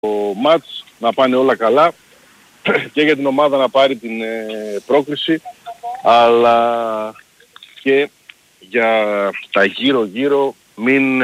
μάτς, να πάνε όλα καλά και για την ομάδα να πάρει την πρόκριση, αλλά και για τα γύρω-γύρω μην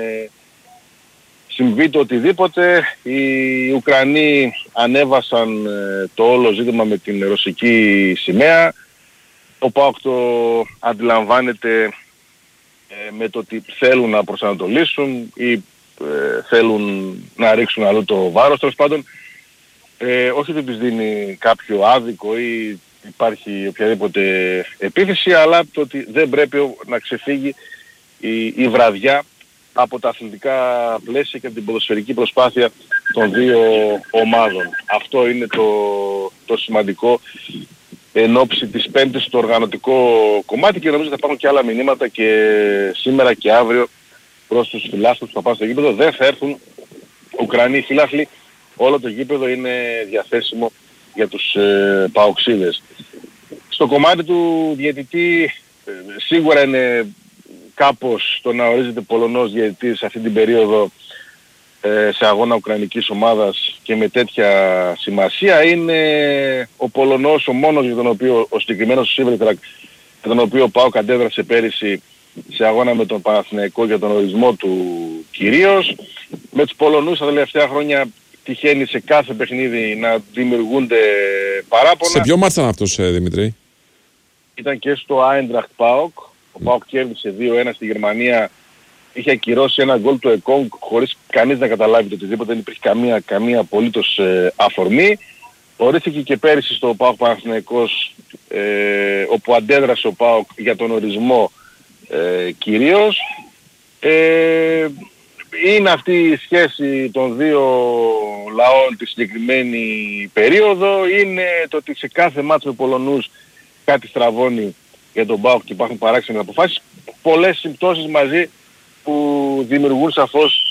συμβεί το οτιδήποτε. Οι Ουκρανοί ανέβασαν το όλο ζήτημα με την ρωσική σημαία. Ο ΠΑΟΚ το αντιλαμβάνεται με το ότι θέλουν να προσανατολίσουν ή θέλουν να ρίξουν αλλού το βάρος, τέλος πάντων. Όχι ότι τους δίνει κάποιο άδικο ή υπάρχει οποιαδήποτε επίθεση, αλλά το ότι δεν πρέπει να ξεφύγει η βραδιά από τα αθλητικά πλαίσια και από την ποδοσφαιρική προσπάθεια των δύο ομάδων. Αυτό είναι το σημαντικό εν ώψη της Πέμπτης στο οργανωτικό κομμάτι, και νομίζω θα υπάρχουν και άλλα μηνύματα και σήμερα και αύριο προς τους φιλάθλους που θα πάνε στο γήπεδο. Δεν θα έρθουν Ουκρανοί φιλάθλοι, όλο το γήπεδο είναι διαθέσιμο για τους παοξίδες. Στο κομμάτι του διαιτητή σίγουρα είναι κάπως το να ορίζεται Πολωνός διαιτητής αυτή την περίοδο σε αγώνα ουκρανικής ομάδας και με τέτοια σημασία. Είναι ο Πολωνός ο μόνος για τον οποίο ο συγκεκριμένος Σίβρετρακ, για τον οποίο ο ΠΑΟΚ αντέδρασε πέρυσι σε αγώνα με τον Παναθηναϊκό για τον ορισμό του κυρίως. Με τους Πολωνούς τα τελευταία χρόνια τυχαίνει σε κάθε παιχνίδι να δημιουργούνται παράπονα. Σε ποιο μάτς ήταν αυτός, Δημήτρη? Ήταν και στο Άιντραχτ ΠΑΟΚ. Ο ΠΑΟΚ κέρδισε 2-1 στη Γερμανία. Είχε ακυρώσει ένα γκολ του Εκόνγκ χωρίς κανείς να καταλάβει το οτιδήποτε, δεν υπήρχε καμία απολύτως αφορμή. Ορίστηκε και πέρυσι στο ΠΑΟΚ Παναθηναϊκός, όπου αντέδρασε ο ΠΑΟΚ για τον ορισμό κυρίως. Είναι αυτή η σχέση των δύο λαών τη συγκεκριμένη περίοδο. Είναι το ότι σε κάθε μάτς με Πολωνούς κάτι στραβώνει για τον ΠΑΟΚ και υπάρχουν παράξενες αποφάσεις. Πολλές συμπτώσεις μαζί που δημιουργούν σαφώς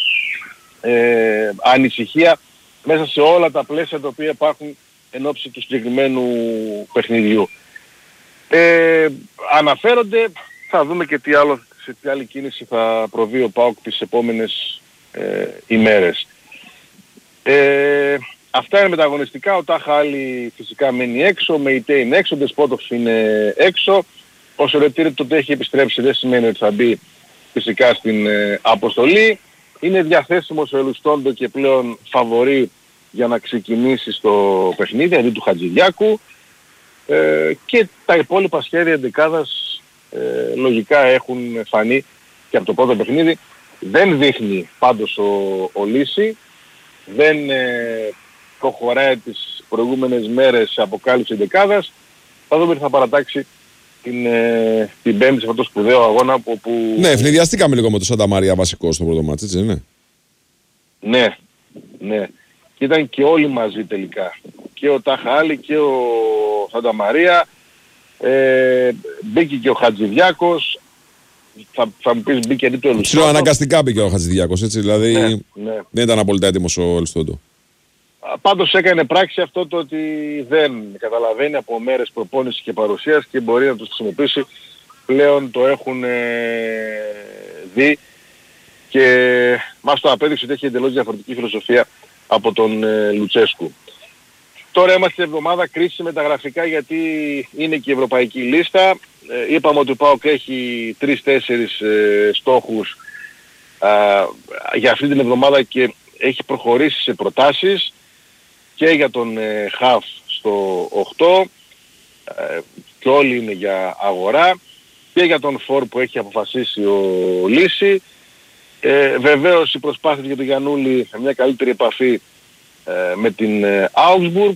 ανησυχία μέσα σε όλα τα πλαίσια τα οποία υπάρχουν εν ώψη του συγκεκριμένου παιχνιδιού. Αναφέρονται, θα δούμε και σε τι άλλη κίνηση θα προβεί ο ΠΑΟΚ τις επόμενες ημέρες. Αυτά είναι με τα αγωνιστικά. Ο Τάχα Άλλη φυσικά μένει έξω, ο Μεϊτέ είναι έξω, ο Ντεσπότοφ είναι έξω. Ο Σερετήρη τότε έχει επιστρέψει, δεν σημαίνει ότι θα μπει φυσικά στην αποστολή. Είναι διαθέσιμος ο Ελουστόντο και πλέον φαβορί για να ξεκινήσει στο παιχνίδι αντί του Χατζηδιάκου. Και τα υπόλοιπα σχέδια εντεκάδας λογικά έχουν φανεί και από το πρώτο παιχνίδι. Δεν δείχνει πάντως ο Λύση, δεν προχωράει τις προηγούμενες μέρες σε αποκάλυψη εντεκάδας. Θα δούμε τι θα παρατάξει την Πέμπτη σε αυτό το σπουδαίο αγώνα όπου... Ναι, ευνηδιαστήκαμε λίγο με το Σάντα Μαρία βασικό στο πρώτο μάτς, έτσι είναι? Ναι. Και ήταν και όλοι μαζί τελικά. Και ο Τάχα Άλλη και ο Σάντα Μαρία. Μπήκε και ο Χατζηδιάκος. Θα μου πεις μπήκε αντί του Ελουστόντο. Αναγκαστικά μπήκε ο Χατζηδιάκος, έτσι, δηλαδή ναι. Δεν ήταν απολύτως έτοιμος ο Ελουστόντο. Πάντως έκανε πράξη αυτό το ότι δεν καταλαβαίνει από μέρες προπόνησης και παρουσίας και μπορεί να τους χρησιμοποιήσει. Πλέον το έχουν δει και μας το απέδειξε ότι έχει εντελώς διαφορετική φιλοσοφία από τον Λουτσέσκου. Τώρα είμαστε στην εβδομάδα κρίση μεταγραφικά γιατί είναι και η ευρωπαϊκή λίστα. Είπαμε ότι ο ΠΑΟΚ έχει 3-4 στόχους για αυτή την εβδομάδα και έχει προχωρήσει σε προτάσεις και για τον Χαφ στο 8 και όλοι είναι για αγορά, και για τον Φορ που έχει αποφασίσει ο Λύση. Βεβαίως η προσπάθεια για τον Γιαννούλη με μια καλύτερη επαφή με την Augsburg.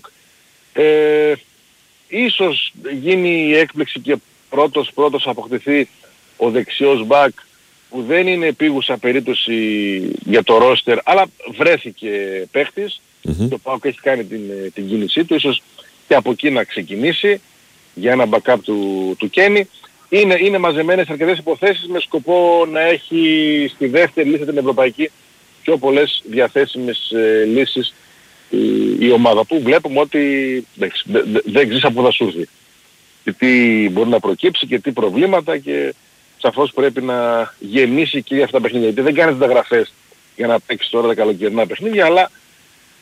Ίσως γίνει η έκπληξη και πρώτος αποκτηθεί ο δεξιός μπακ που δεν είναι επίγουσα περίπτωση για το ρόστερ, αλλά βρέθηκε παίχτης και ο ΠΑΟΚ έχει κάνει την κίνησή του, ίσως και από εκεί να ξεκινήσει για ένα backup του Κένι. Είναι μαζεμένες αρκετές υποθέσεις με σκοπό να έχει στη δεύτερη λίστα την ευρωπαϊκή πιο πολλές διαθέσιμες λύσεις η ομάδα, που βλέπουμε ότι δεν ξέρεις από πού θα σου έρθει και τι μπορεί να προκύψει και τι προβλήματα, και σαφώς πρέπει να γεμίσει και για αυτά τα παιχνίδια. Γιατί δεν κάνεις μεταγραφές για να παίξεις τώρα τα καλοκαιρινά παιχνίδια, αλλά